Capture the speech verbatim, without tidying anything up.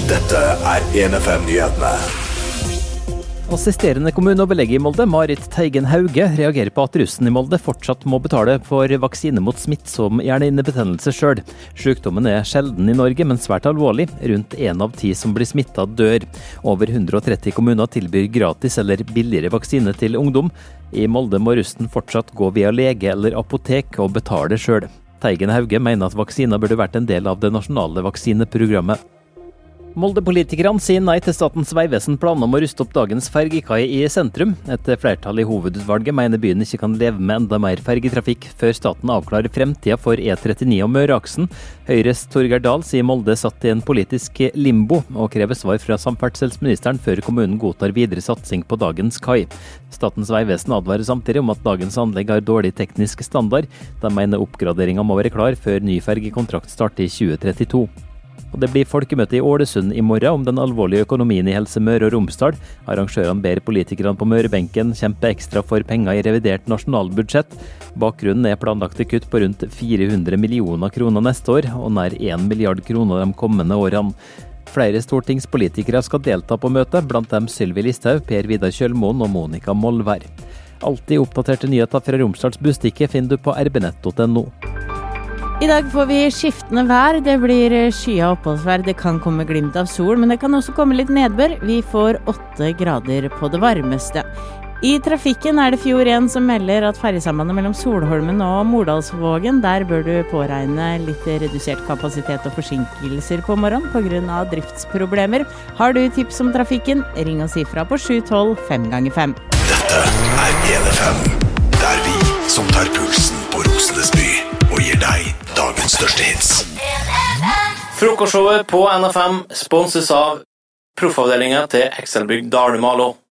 Dette er en F M-nyhetene. Assisterende kommuneoverlege i Molde, Marit Teigen Hauge, reagerer på at russen i Molde fortsatt må betale for vaksine mot smittsom hjernehinnebetennelse selv. Sykdommen er sjelden i Norge, men svært alvorlig. Rundt en av ti som blir smittet dør. Over hundre og tretti kommuner tilbyr gratis eller billigere vaksine til ungdom. I Molde må russen fortsatt gå via lege eller apotek og betale selv. Teigen Hauge mener at vaksiner burde vært en del av det nasjonale vaksineprogrammet. Molde-politikerne sier nei til Statens vegvesen planer om å ruste opp dagens fergekai i sentrum. Et flertall i hovedutvalget mener byen ikke kan leve med enda mer fergetrafikk før staten avklarer fremtiden for E trettini og Møreaksen. Høyres Torgeir Dahl sier Molde satt i en politisk limbo, og krever svar fra samferdselsministeren før kommunen godtar videre satsing på dagens kai. Statens vegvesen advarer samtidig om at dagens anlegg har dårlig teknisk standard. De mener oppgraderingen må være klar før ny fergekontrakt starter i tjue trettito. Og det blir folkemøte i Ålesund i morgen om den alvorlige økonomien i Helse Møre og Romsdal. Arrangørene ber politikerne på Mørebenken kjempe ekstra for penger i revidert nasjonalbudsjett. Bakgrunnen er planlagte kutt på rundt fire hundre millioner kroner neste år, og nær en milliard kroner de kommende årene. Flere stortingspolitikere skal delta på møtet, blant dem Sylvi Listhaug, Per Vidar Kjølmoen og Monica Molvær. Alltid oppdaterte nyheter fra Romsdals Bustikke finner du på r b nett punktum no. I dag får vi skiftende vær, det blir skyet oppholdsvær, det kan komme glimt av sol, men det kan også komme litt nedbør. Vi får åtte grader på det varmeste. I trafikken er det Fjord én som melder at ferjesambandet mellom Solholmen og Mordalsvågen, der bør du påregne litt redusert kapasitet og forsinkelser på morgenen på grunn av driftsproblemer. Har du tips om trafikken, ring og si fra på sju tolv fem ganger fem. Dette er en F M, der vi som tar pulsen på Rosenes by og gir deg dagens største hits. Frokostshowet på N F M sponses av proffavdelingen til Excelbygg Dalumalo.